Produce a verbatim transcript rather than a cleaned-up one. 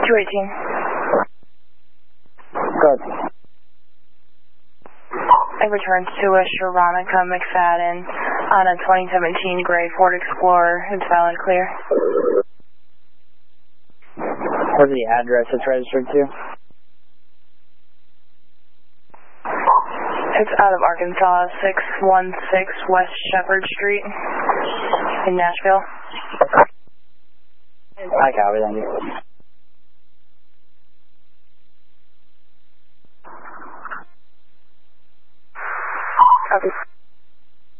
two eighteen. Good. I returned to a Sharonica McFadden on a twenty seventeen gray Ford Explorer. It's valid clear. What's the address it's registered to? It's out of Arkansas, six one six West Shepherd Street in Nashville. I copy, thank you.